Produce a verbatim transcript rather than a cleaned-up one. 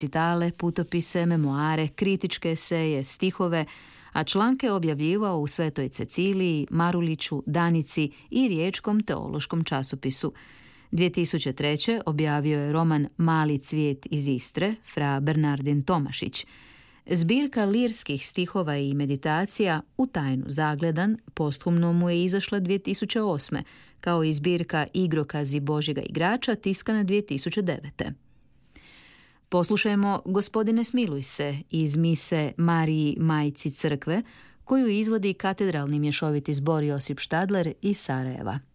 recitale, putopise, memoare, kritičke eseje, stihove, a članke objavljivao u Svetoj Ceciliji, Maruliću, Danici i Riječkom teološkom časopisu. dvije tisuće treće. objavio je roman Mali cvijet iz Istre, fra Bernardin Tomašić. Zbirka lirskih stihova i meditacija U tajnu zagledan posthumno mu je izašla dvije tisuće osme. kao i zbirka Igrokazi Božjega igrača tiskana dvije tisuće devete. Poslušajmo Gospodine smiluj se iz mise Mariji Majci crkve, koju izvodi katedralni mješoviti zbor Josip Štadler iz Sarajeva.